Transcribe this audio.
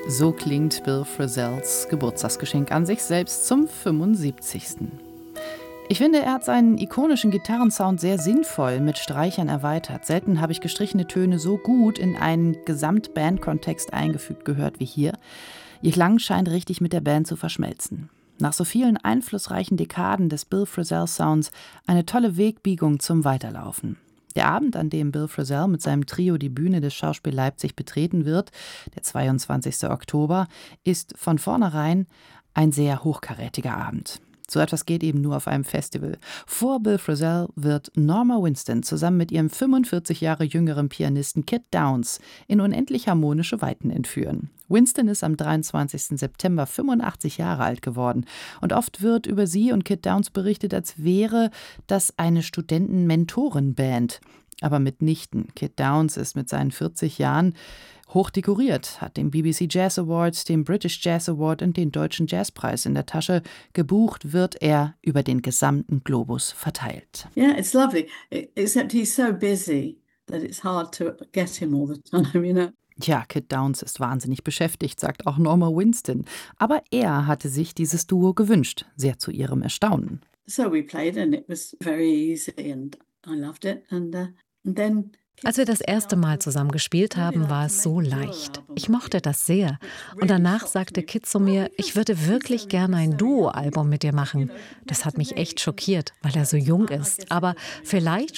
So klingt Bill Frisell's Geburtstagsgeschenk an sich selbst zum 75. Ich finde, er hat seinen ikonischen Gitarrensound sehr sinnvoll mit Streichern erweitert. Selten habe ich gestrichene Töne so gut in einen Gesamtband-Kontext eingefügt gehört wie hier. Ihr Klang scheint richtig mit der Band zu verschmelzen. Nach so vielen einflussreichen Dekaden des Bill Frisell-Sounds eine tolle Wegbiegung zum Weiterlaufen. Der Abend, an dem Bill Frisell mit seinem Trio die Bühne des Schauspiel Leipzig betreten wird, der 22. Oktober, ist von vornherein ein sehr hochkarätiger Abend. So etwas geht eben nur auf einem Festival. Vor Bill Frisell wird Norma Winston zusammen mit ihrem 45 Jahre jüngeren Pianisten Kit Downs in unendlich harmonische Weiten entführen. Winston ist am 23. September 85 Jahre alt geworden und oft wird über sie und Kit Downs berichtet, als wäre das eine Studenten-Mentoren-Band. Aber mitnichten. Kit Downs ist mit seinen 40 Jahren hoch dekoriert, hat den BBC Jazz Award, den British Jazz Award und den Deutschen Jazzpreis in der Tasche. Gebucht wird er über den gesamten Globus verteilt. Yeah, it's lovely. Except he's so busy that it's hard to get him all the time, you know. Ja, Kit Downs ist wahnsinnig beschäftigt, sagt auch Norma Winston. Aber er hatte sich dieses Duo gewünscht, sehr zu ihrem Erstaunen. So we played and it was very easy and I loved it. And then Als wir das erste Mal zusammen gespielt haben, war es so leicht. Ich mochte das sehr. Und danach sagte Kit zu mir, ich würde wirklich gerne ein Duo-Album mit dir machen. Das hat mich echt schockiert, weil er so jung ist. Aber vielleicht